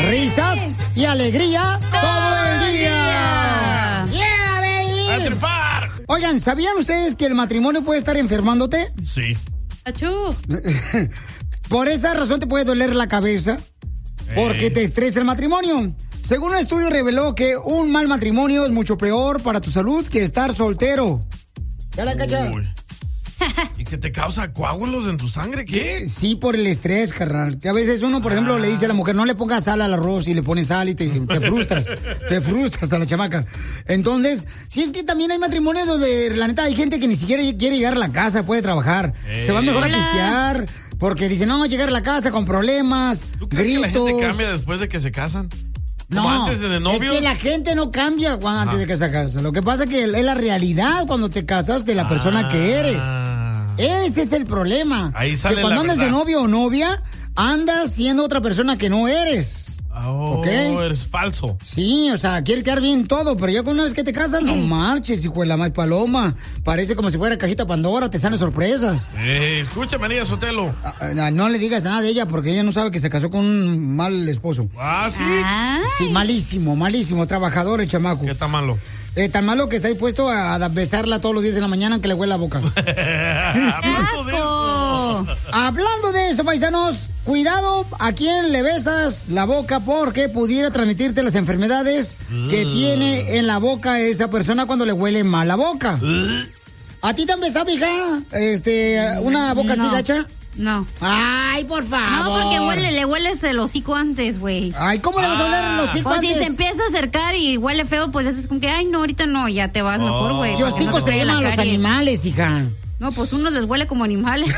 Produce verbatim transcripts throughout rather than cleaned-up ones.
risas y alegría todo el día. ¡Yeah, baby! ¡A trepar! Oigan, ¿sabían ustedes que el matrimonio puede estar enfermándote? Sí. ¡Achú! Por esa razón te puede doler la cabeza, porque te estresa el matrimonio. Según un estudio reveló que un mal matrimonio es mucho peor para tu salud que estar soltero. ¿Ya la cacha? Uy. ¿Y que te causa coágulos en tu sangre? ¿Qué? Sí, por el estrés, carnal. Que a veces uno, por ejemplo, ah. le dice a la mujer, no le pongas sal al arroz y le pones sal y te, te frustras. te frustras a la chamaca. Entonces, sí es que también hay matrimonios donde, la neta, hay gente que ni siquiera quiere llegar a la casa, puede trabajar. Eh. Se va mejor a pistear porque dice, no, llegar a la casa con problemas, ¿Tú crees gritos. que la gente cambia después de que se casan? No, antes de novios? Es que la gente no cambia cuando, antes de que se casan. Lo que pasa es que es la realidad cuando te casas de la ah. persona que eres. Ese es el problema. Ahí sale que cuando la andas verdad. de novio o novia, andas siendo otra persona que no eres. Oh, ¿Okay? Eres falso. Sí, o sea, quieres quedar bien todo, pero ya una vez que te casas, no marches, hijo de la más paloma. Parece como si fuera cajita Pandora, te salen sorpresas. Eh, escucha, María Sotelo. Ah, no le digas nada de ella porque ella no sabe que se casó con un mal esposo. Ah, sí. Ay. Sí, malísimo, malísimo, trabajador el chamaco. ¿Qué está malo? Eh, tan malo que está dispuesto a, a besarla todos los días de la mañana que le huele la boca. Hablando de eso. Hablando de eso, paisanos, cuidado a quién le besas la boca porque pudiera transmitirte las enfermedades uh. que tiene en la boca esa persona cuando le huele mal la boca. Uh. ¿A ti te han besado, hija? Este, una boca no. así gacha. No. Ay, por favor. No, porque huele, le hueles el hocico antes, güey. Ay, ¿cómo le vas a oler el hocico pues antes? Si se empieza a acercar y huele feo, pues es como que, ay, no, ahorita no, ya te vas oh. mejor, güey. Y hocico no se llama a los animales, hija. No, pues uno les huele como animales.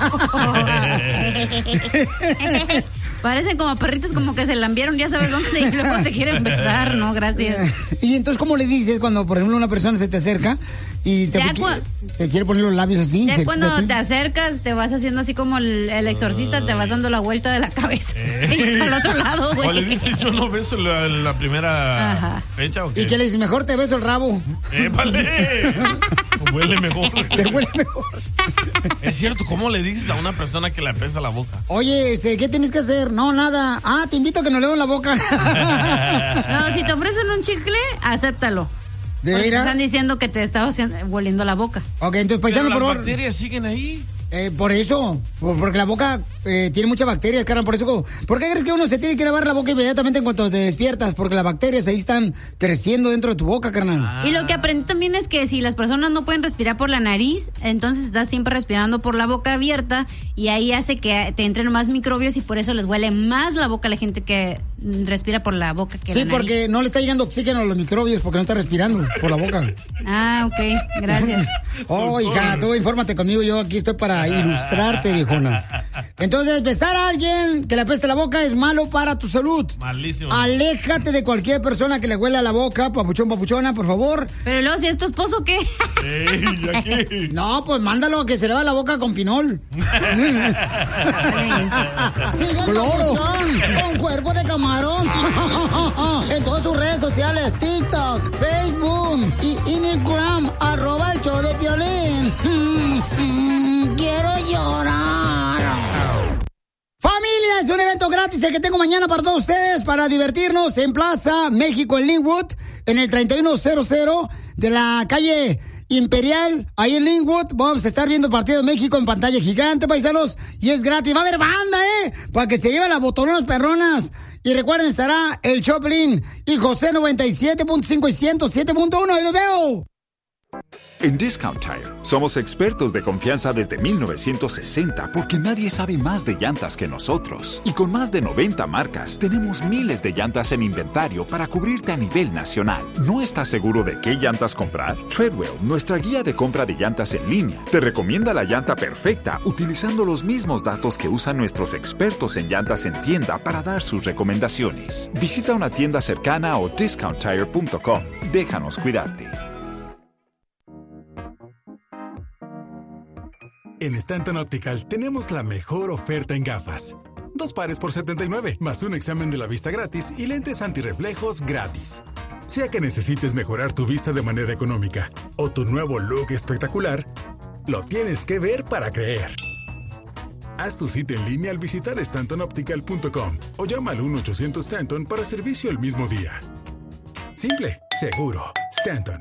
Parecen como perritos como que se lambieron, ya sabes dónde, y luego te quieren besar, ¿no? Gracias. Y entonces, ¿cómo le dices cuando, por ejemplo, una persona se te acerca y te, te, te quiere poner los labios así? Ya se, cuando te, te acercas, te vas haciendo así como el, el exorcista, te vas dando la vuelta de la cabeza. Y al otro lado, güey. O le dices, yo no beso la, la primera Ajá. fecha, ¿o qué? Y que le dices, mejor te beso el rabo. ¡Épale! Huele mejor. Te huele mejor. Es cierto, ¿cómo le dices a una persona que le apesta la boca? Oye, este, ¿qué tienes que hacer? No, nada. Ah, te invito a que nos levan la boca. No, si te ofrecen un chicle, acéptalo. ¿De veras? Te están diciendo que te está volviendo la boca. Ok, entonces, paisano, Pero por favor. las bacterias siguen ahí. Eh, por eso, por, porque la boca eh, tiene muchas bacterias, carnal, por eso. ¿Por qué crees que uno se tiene que lavar la boca inmediatamente en cuanto te despiertas? Porque las bacterias ahí están creciendo dentro de tu boca, carnal. Ah. Y lo que aprendí también es que si las personas no pueden respirar por la nariz, entonces estás siempre respirando por la boca abierta y ahí hace que te entren más microbios y por eso les huele más la boca a la gente que respira por la boca que sí, la nariz. Porque no le está llegando oxígeno a los microbios porque no está respirando por la boca. Ah, ok, gracias. Oh, hija, tú infórmate conmigo, yo aquí estoy para ilustrarte, viejona. Entonces, besar a alguien que le apeste la boca es malo para tu salud. Malísimo. Aléjate de cualquier persona que le huela la boca, papuchón, papuchona, por favor. Pero luego, si es tu esposo, ¿qué? Ey, ¿ya qué? No, pues mándalo a que se lave la boca con pinol. Sigue papuchón, con cuerpo de camarón. En todas sus redes sociales, TikTok, Facebook y Instagram, arroba el show de Piolín. Quiero llorar. Familia, es un evento gratis el que tengo mañana para todos ustedes para divertirnos en Plaza México en Linwood, en el treinta y uno cero cero de la calle Imperial, ahí en Linwood. Vamos a estar viendo el partido de México en pantalla gigante, paisanos, y es gratis. Va a haber banda, ¿eh? Para que se lleven las botononas perronas. Y recuerden, estará el Choplin y José noventa y siete punto cinco y ciento siete punto uno. ¡Ahí los veo! En Discount Tire somos expertos de confianza desde mil novecientos sesenta porque nadie sabe más de llantas que nosotros. Y con más de noventa marcas tenemos miles de llantas en inventario para cubrirte a nivel nacional. ¿No estás seguro de qué llantas comprar? Treadwell, nuestra guía de compra de llantas en línea, te recomienda la llanta perfecta utilizando los mismos datos que usan nuestros expertos en llantas en tienda para dar sus recomendaciones. Visita una tienda cercana o discount tire punto com. Déjanos cuidarte. En Stanton Optical tenemos la mejor oferta en gafas. Dos pares por setenta y nueve, más un examen de la vista gratis y lentes antirreflejos gratis. Sea que necesites mejorar tu vista de manera económica o tu nuevo look espectacular, lo tienes que ver para creer. Haz tu cita en línea al visitar stanton optical punto com o llama al uno ochocientos Stanton para servicio el mismo día. Simple, seguro. Stanton.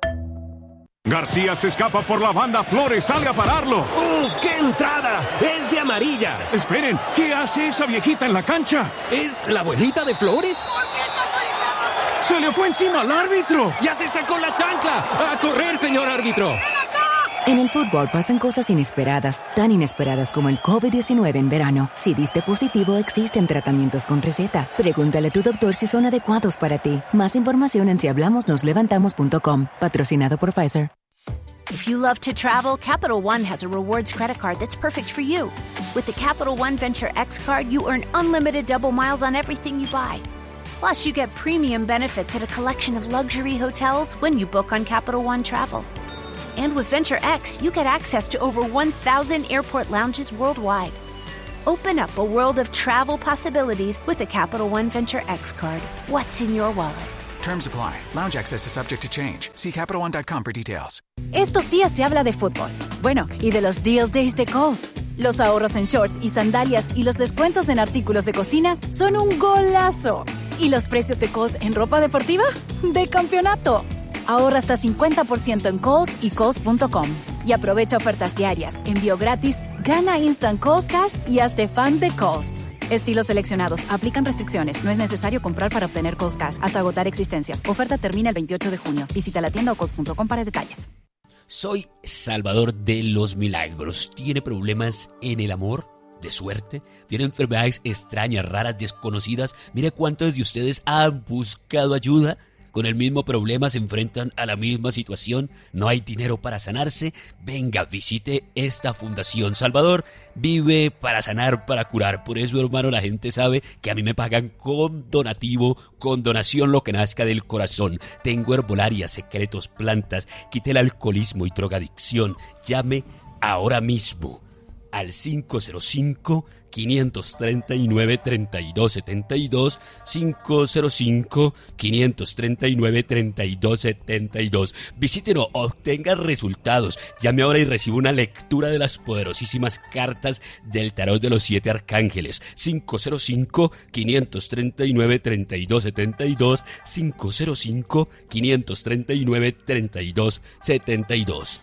García se escapa por la banda. Flores, salga a pararlo. ¡Uf, qué entrada! ¡Es de amarilla! Esperen, ¿qué hace esa viejita en la cancha? ¿Es la abuelita de Flores? ¿Por qué está molestando a su... ¡Se le fue encima al árbitro! ¡Ya se sacó la chancla! ¡A correr, señor árbitro! ¡Ven acá! En el fútbol pasan cosas inesperadas, tan inesperadas como el covid diecinueve en verano. Si diste positivo, existen tratamientos con receta. Pregúntale a tu doctor si son adecuados para ti. Más información en si hablamos nos levantamos punto com. Patrocinado por Pfizer. If you love to travel, Capital One has a rewards credit card that's perfect for you. With the Capital One Venture X card, you earn unlimited double miles on everything you buy. Plus, you get premium benefits at a collection of luxury hotels when you book on Capital One Travel. And with Venture X, you get access to over one thousand airport lounges worldwide. Open up a world of travel possibilities with the Capital One Venture X card. What's in your wallet? Terms apply. Lounge access is subject to change. See Capital One dot com for details. Estos días se habla de fútbol. Bueno, y de los Deal Days de Kohl's. Los ahorros en shorts y sandalias y los descuentos en artículos de cocina son un golazo. ¿Y los precios de Kohl's en ropa deportiva? ¡De campeonato! Ahorra hasta cincuenta por ciento en Kohl's y Kohl's punto com. Y aprovecha ofertas diarias, envío gratis, gana Instant Kohl's Cash y hazte fan de Kohl's. Estilos seleccionados. Aplican restricciones. No es necesario comprar para obtener Kohl's Cash hasta agotar existencias. Oferta termina el veintiocho de junio. Visita la tienda o Kohl's punto com para detalles. Soy Salvador de los Milagros. ¿Tiene problemas en el amor? ¿De suerte? ¿Tiene enfermedades extrañas, raras, desconocidas? Mire cuántos de ustedes han buscado ayuda. Con el mismo problema se enfrentan a la misma situación, no hay dinero para sanarse. Venga, visite esta fundación. Salvador vive para sanar, para curar. Por eso, hermano, la gente sabe que a mí me pagan con donativo, con donación, lo que nazca del corazón. Tengo herbolaria, secretos, plantas, quité el alcoholismo y drogadicción. Llame ahora mismo al cinco cero cinco, cinco tres nueve, tres dos siete dos, cinco cero cinco, cinco tres nueve, tres dos siete dos. Visítenos, obtenga resultados. Llame ahora y reciba una lectura de las poderosísimas cartas del tarot de los siete arcángeles. cinco cero cinco, cinco tres nueve, tres dos siete dos, cinco cero cinco, cinco tres nueve, tres dos siete dos.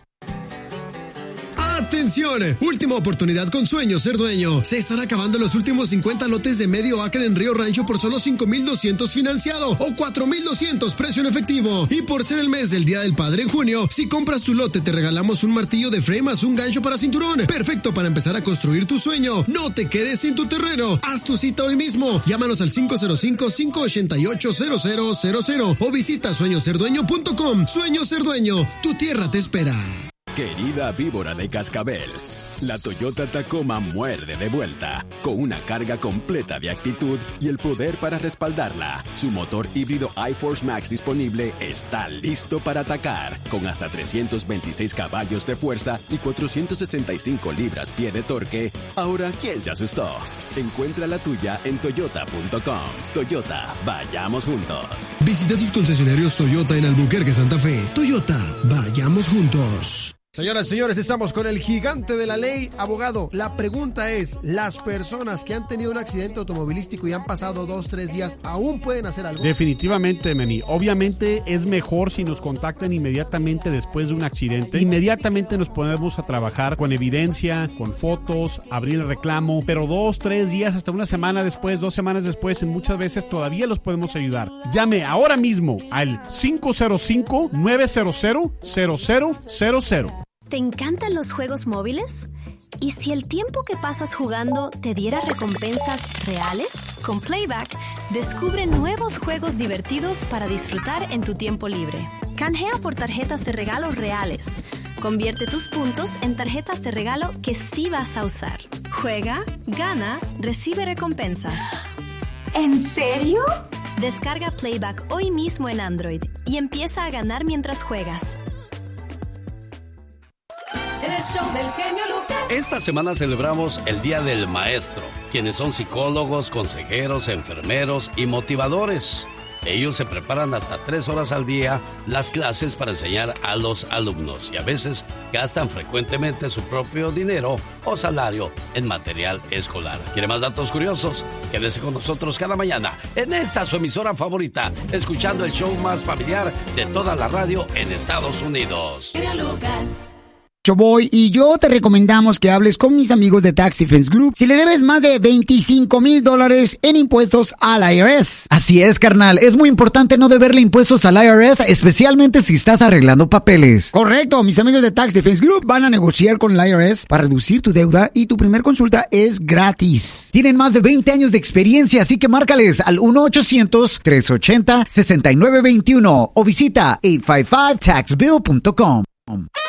¡Atención! Última oportunidad con Sueño Ser Dueño. Se están acabando los últimos cincuenta lotes de medio acre en Río Rancho por solo cinco mil doscientos financiado o cuatro mil doscientos precio en efectivo. Y por ser el mes del Día del Padre en junio, si compras tu lote te regalamos un martillo de frame más un gancho para cinturón. Perfecto para empezar a construir tu sueño. No te quedes sin tu terreno. Haz tu cita hoy mismo. Llámanos al cinco cero cinco, cinco ocho ocho, cero cero cero cero o visita sueño ser dueño punto com. Sueño Ser Dueño. Tu tierra te espera. Querida víbora de cascabel, la Toyota Tacoma muerde de vuelta, con una carga completa de actitud y el poder para respaldarla. Su motor híbrido iForce Max disponible está listo para atacar, con hasta trescientos veintiséis caballos de fuerza y cuatrocientos sesenta y cinco libras-pie de torque. Ahora, ¿quién se asustó? Encuentra la tuya en toyota punto com. Toyota, vayamos juntos. Visita tus concesionarios Toyota en Albuquerque, Santa Fe. Toyota, vayamos juntos. Señoras y señores, estamos con el gigante de la ley, abogado. La pregunta es, ¿las personas que han tenido un accidente automovilístico y han pasado dos, tres días, aún pueden hacer algo? Definitivamente, Manny. Obviamente es mejor si nos contactan inmediatamente después de un accidente. Inmediatamente nos ponemos a trabajar con evidencia, con fotos, abrir el reclamo, pero dos, tres días, hasta una semana después, dos semanas después, en muchas veces todavía los podemos ayudar. Llame ahora mismo al cinco cero cinco, nueve cero cero, cero cero cero cero. ¿Te encantan los juegos móviles? ¿Y si el tiempo que pasas jugando te diera recompensas reales? Con Playback, descubre nuevos juegos divertidos para disfrutar en tu tiempo libre. Canjea por tarjetas de regalo reales. Convierte tus puntos en tarjetas de regalo que sí vas a usar. Juega, gana, recibe recompensas. ¿En serio? Descarga Playback hoy mismo en Android y empieza a ganar mientras juegas. El show del genio Lucas. Esta semana celebramos el Día del Maestro, quienes son psicólogos, consejeros, enfermeros y motivadores. Ellos se preparan hasta tres horas al día las clases para enseñar a los alumnos y a veces gastan frecuentemente su propio dinero o salario en material escolar. ¿Quiere más datos curiosos? Quédese con nosotros cada mañana en esta su emisora favorita, escuchando el show más familiar de toda la radio en Estados Unidos. Yo voy y yo te recomendamos que hables con mis amigos de Tax Defense Group si le debes más de veinticinco mil dólares en impuestos al I R S. Así es, carnal. Es muy importante no deberle impuestos al I R S, especialmente si estás arreglando papeles. Correcto. Mis amigos de Tax Defense Group van a negociar con el I R S para reducir tu deuda y tu primer consulta es gratis. Tienen más de veinte años de experiencia, así que márcales al uno ochocientos, tres ochenta, sesenta y nueve veintiuno o visita ocho cinco cinco tax bill punto com.